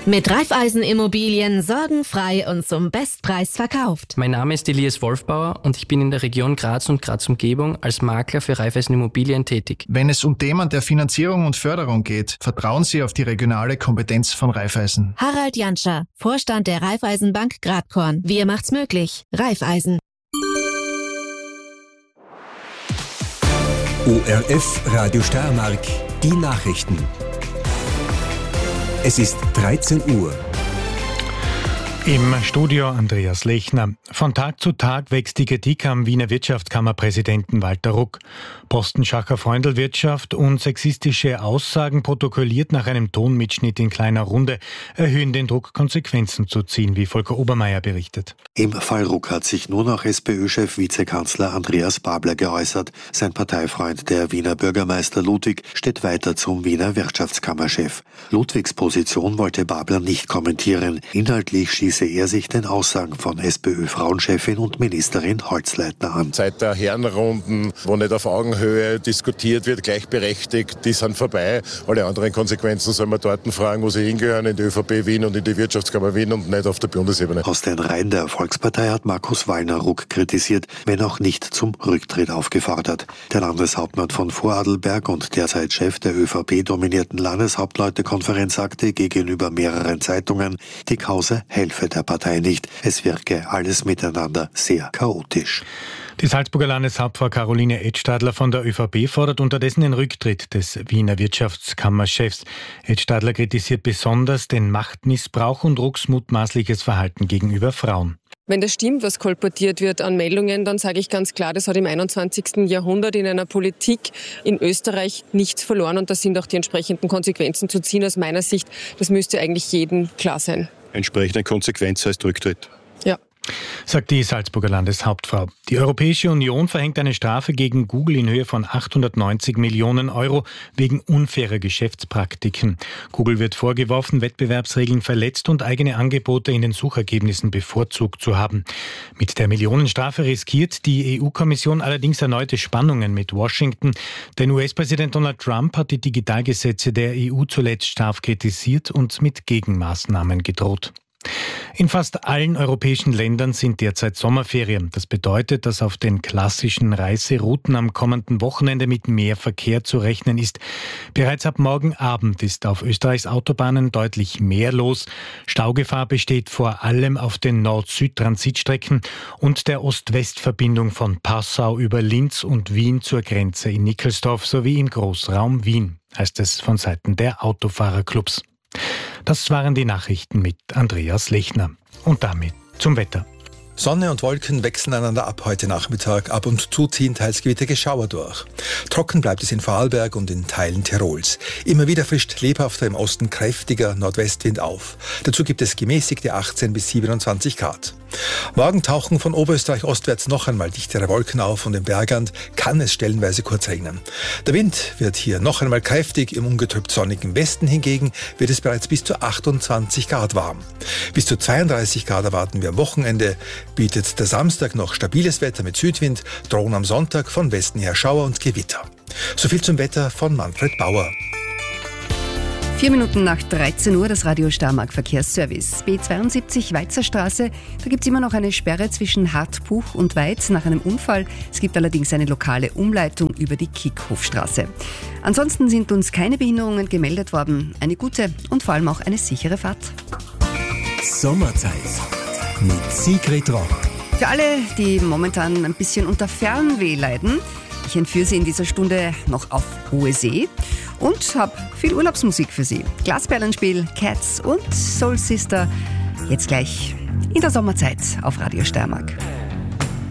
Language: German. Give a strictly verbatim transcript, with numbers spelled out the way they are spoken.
Mit Raiffeisen Immobilien sorgenfrei und zum Bestpreis verkauft. Mein Name ist Elias Wolfbauer und ich bin in der Region Graz und Graz-Umgebung als Makler für Raiffeisen Immobilien tätig. Wenn es um Themen der Finanzierung und Förderung geht, vertrauen Sie auf die regionale Kompetenz von Raiffeisen. Harald Janscher, Vorstand der Raiffeisenbank Gradkorn. Wir macht's möglich. Raiffeisen. O R F Radio Steiermark, die Nachrichten. Es ist dreizehn Uhr. Im Studio Andreas Lechner. Von Tag zu Tag wächst die Kritik am Wiener Wirtschaftskammerpräsidenten Walter Ruck. Postenschacher Freundelwirtschaft und sexistische Aussagen protokolliert nach einem Tonmitschnitt in kleiner Runde erhöhen den Druck, Konsequenzen zu ziehen, wie Volker Obermeier berichtet. Im Fall Ruck hat sich nur noch SPÖ-Chef Vizekanzler Andreas Babler geäußert. Sein Parteifreund, der Wiener Bürgermeister Ludwig, steht weiter zum Wiener Wirtschaftskammerchef. Ludwigs Position wollte Babler nicht kommentieren. Inhaltlich schießt er sich den Aussagen von SPÖ-Frauenchefin und Ministerin Holzleitner an. Seit der Herrenrunden, wo nicht auf Augenhöhe diskutiert wird, gleichberechtigt, die sind vorbei. Alle anderen Konsequenzen soll man dort fragen, wo sie hingehören, in die ÖVP Wien und in die Wirtschaftskammer Wien und nicht auf der Bundesebene. Aus den Reihen der Volkspartei hat Markus Wallner Ruck kritisiert, wenn auch nicht zum Rücktritt aufgefordert. Der Landeshauptmann von Vorarlberg und derzeit Chef der ÖVP-dominierten Landeshauptleutekonferenz sagte gegenüber mehreren Zeitungen, die Kause helfe der Partei nicht. Es wirke alles miteinander sehr chaotisch. Die Salzburger Landeshauptfrau Caroline Edstadler von der ÖVP fordert unterdessen den Rücktritt des Wiener Wirtschaftskammerchefs. Edstadler kritisiert besonders den Machtmissbrauch und Rucks mutmaßliches Verhalten gegenüber Frauen. Wenn das stimmt, was kolportiert wird an Meldungen, dann sage ich ganz klar, das hat im einundzwanzigsten Jahrhundert in einer Politik in Österreich nichts verloren und da sind auch die entsprechenden Konsequenzen zu ziehen. Aus meiner Sicht, das müsste eigentlich jedem klar sein. Entsprechende Konsequenz heißt Rücktritt. Ja. Sagt die Salzburger Landeshauptfrau. Die Europäische Union verhängt eine Strafe gegen Google in Höhe von achthundertneunzig Millionen Euro wegen unfairer Geschäftspraktiken. Google wird vorgeworfen, Wettbewerbsregeln verletzt und eigene Angebote in den Suchergebnissen bevorzugt zu haben. Mit der Millionenstrafe riskiert die E U-Kommission allerdings erneute Spannungen mit Washington. Denn U S-Präsident Donald Trump hat die Digitalgesetze der E U zuletzt scharf kritisiert und mit Gegenmaßnahmen gedroht. In fast allen europäischen Ländern sind derzeit Sommerferien. Das bedeutet, dass auf den klassischen Reiserouten am kommenden Wochenende mit mehr Verkehr zu rechnen ist. Bereits ab morgen Abend ist auf Österreichs Autobahnen deutlich mehr los. Staugefahr besteht vor allem auf den Nord-Süd-Transitstrecken und der Ost-West-Verbindung von Passau über Linz und Wien zur Grenze in Nickelsdorf sowie im Großraum Wien, heißt es von Seiten der Autofahrerclubs. Das waren die Nachrichten mit Andreas Lechner. Und damit zum Wetter. Sonne und Wolken wechseln einander ab heute Nachmittag. Ab und zu ziehen teils gewittrige Schauer durch. Trocken bleibt es in Vorarlberg und in Teilen Tirols. Immer wieder frischt lebhafter, im Osten kräftiger Nordwestwind auf. Dazu gibt es gemäßigte achtzehn bis siebenundzwanzig Grad. Morgen tauchen von Oberösterreich ostwärts noch einmal dichtere Wolken auf und im Bergland kann es stellenweise kurz regnen. Der Wind wird hier noch einmal kräftig, im ungetrübt sonnigen Westen hingegen wird es bereits bis zu achtundzwanzig Grad warm. Bis zu zweiunddreißig Grad erwarten wir am Wochenende. Bietet der Samstag noch stabiles Wetter mit Südwind, drohen am Sonntag von Westen her Schauer und Gewitter. So viel zum Wetter von Manfred Bauer. Vier Minuten nach dreizehn Uhr, das Radio Steiermark Verkehrsservice. B zweiundsiebzig Weitzerstraße, da gibt es immer noch eine Sperre zwischen Hartbuch und Weiz nach einem Unfall. Es gibt allerdings eine lokale Umleitung über die Kickhofstraße. Ansonsten sind uns keine Behinderungen gemeldet worden. Eine gute und vor allem auch eine sichere Fahrt. Sommerzeit mit Sigrid Rock. Für alle, die momentan ein bisschen unter Fernweh leiden, ich entführe Sie in dieser Stunde noch auf hohe See und habe viel Urlaubsmusik für Sie. Glasperlenspiel, Cats und Soul Sister. Jetzt gleich in der Sommerzeit auf Radio Steiermark.